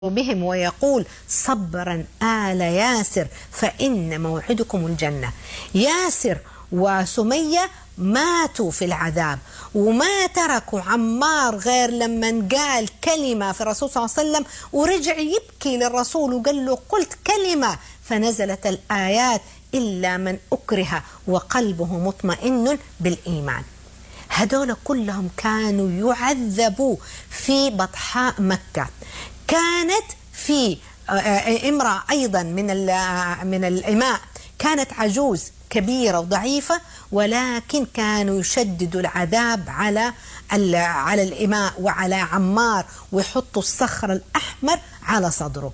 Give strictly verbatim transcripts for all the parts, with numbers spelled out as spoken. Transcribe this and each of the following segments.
بهم ويقول صبرا آل ياسر فإن موعدكم الجنة. ياسر وسمية ماتوا في العذاب، وما تركوا عمار غير لما قال كلمة في الرسول صلى الله عليه وسلم ورجع يبكي للرسول وقال له قلت كلمة، فنزلت الآيات إلا من أكره وقلبه مطمئن بالإيمان. هذول كلهم كانوا يعذبوا في بطحاء مكة. كانت في امرأة أيضا من من الإماء، كانت عجوز كبيرة وضعيفة، ولكن كانوا يشددوا العذاب على على الإماء وعلى عمار، ويحطوا الصخر الأحمر على صدره.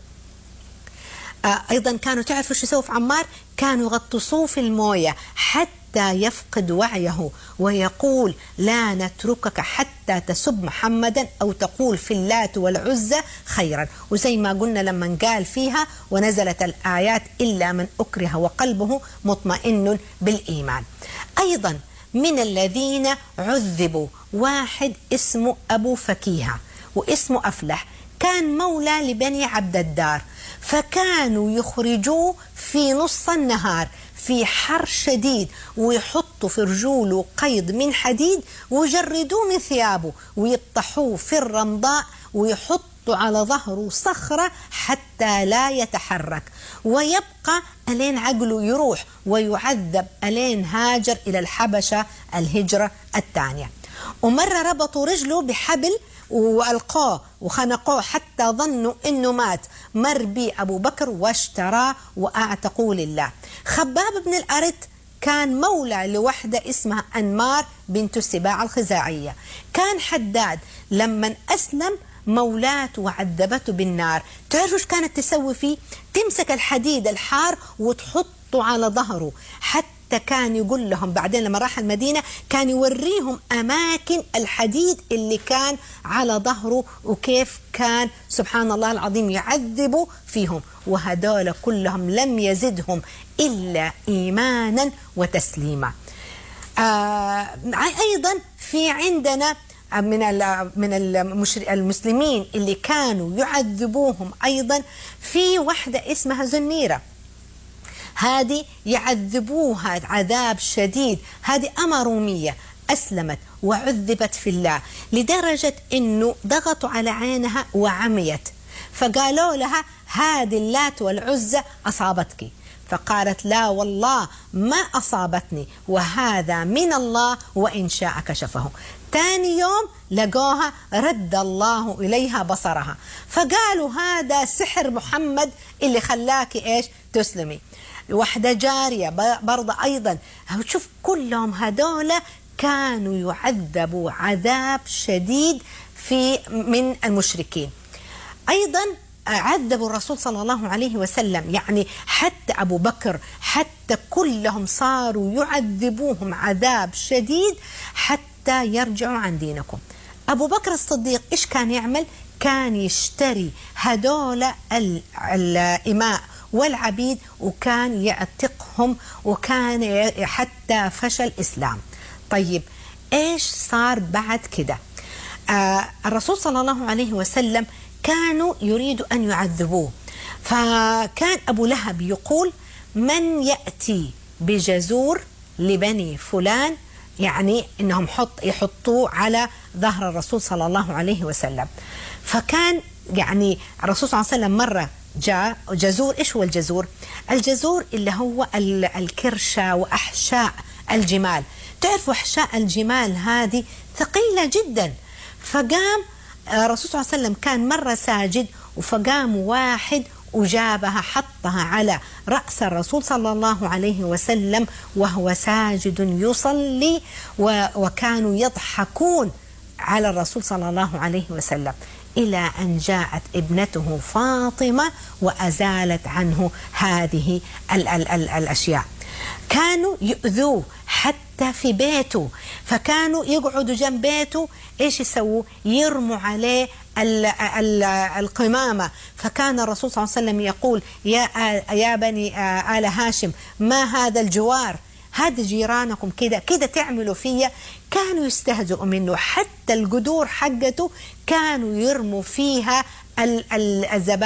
أيضا كانوا تعرفوا شو يسووا في عمار؟ كانوا يغطسوه في الموية حتى يفقد وعيه، ويقول لا نتركك حتى تسب محمدا أو تقول في اللات والعزى خيرا. وزي ما قلنا لما قال فيها ونزلت الآيات إلا من أكره وقلبه مطمئن بالإيمان. أيضا من الذين عذبوا واحد اسمه أبو فكيهة واسمه أفلح، كان مولى لبني عبد الدار، فكانوا يخرجوه في نص النهار في حر شديد، ويحطوا في رجوله قيد من حديد ويجردوه من ثيابه ويطحوه في الرمضاء، ويحطوا على ظهره صخرة حتى لا يتحرك، ويبقى ألين عقله يروح، ويعذب ألين هاجر إلى الحبشة الهجرة الثانية. ومرة ربطوا رجله بحبل وألقاه وخنقوه حتى ظنوا إنه مات، مر بي أبو بكر واشتراه وأعتقوا لله. خباب بن الأرت كان مولى لوحدة اسمها أنمار بنت السباع الخزاعية. كان حداد لما أسلم مولاته وعذبته بالنار، تعرفوا ايش كانت تسوي فيه؟ تمسك الحديد الحار وتحطه على ظهره، حتى كان يقول لهم بعدين لما راح المدينة كان يوريهم أماكن الحديد اللي كان على ظهره، وكيف كان سبحان الله العظيم يعذبوا فيهم. وهدول كلهم لم يزدهم إلا إيمانا وتسليما. آه أيضا في عندنا من من المسلمين اللي كانوا يعذبوهم أيضا في واحدة اسمها زنيرة. هذه يعذبوها عذاب شديد. هذه أمة رومية أسلمت وعذبت في الله لدرجة أنه ضغطوا على عينها وعميت، فقالوا لها هذه اللات والعزى أصابتك، فقالت لا والله ما أصابتني وهذا من الله وإن شاء كشفه. ثاني يوم لقوها رد الله إليها بصرها، فقالوا هذا سحر محمد اللي خلاك إيش تسلمي. واحدة جارية برضه أيضا. شوف كلهم هدول كانوا يعذبوا عذاب شديد في من المشركين. أيضا عذبوا الرسول صلى الله عليه وسلم، يعني حتى أبو بكر حتى كلهم صاروا يعذبوهم عذاب شديد حتى يرجعوا عن دينكم. أبو بكر الصديق إيش كان يعمل؟ كان يشتري هدول الإماء والعبيد وكان يعتقهم، وكان حتى فشل الإسلام. طيب إيش صار بعد كده؟ آه الرسول صلى الله عليه وسلم كانوا يريدوا أن يعذبوه، فكان أبو لهب يقول من يأتي بجزور لبني فلان، يعني إنهم حط يحطوه على ظهر الرسول صلى الله عليه وسلم. فكان يعني الرسول صلى الله عليه وسلم مرة جاء جزور. إيش هو الجزور؟ الجزور اللي هو الكرشة وأحشاء الجمال. تعرفوا أحشاء الجمال هذه ثقيلة جدا. فقام الرسول صلى الله عليه وسلم كان مرة ساجد، فقام واحد وجابها حطها على رأس الرسول صلى الله عليه وسلم وهو ساجد يصلي، وكانوا يضحكون على الرسول صلى الله عليه وسلم، إلى أن جاءت ابنته فاطمة وأزالت عنه هذه ال ال ال الأشياء. كانوا يؤذوه حتى في بيته، فكانوا يقعدوا جنب بيته إيش يسووا؟ يرموا عليه ال ال القمامة. فكان الرسول صلى الله عليه وسلم يقول يا يا بني آل هاشم ما هذا الجوار؟ هذا جيرانكم كده كده تعملوا فيا. كانوا يستهزئوا منه، حتى القدور حقته كانوا يرموا فيها الزبائن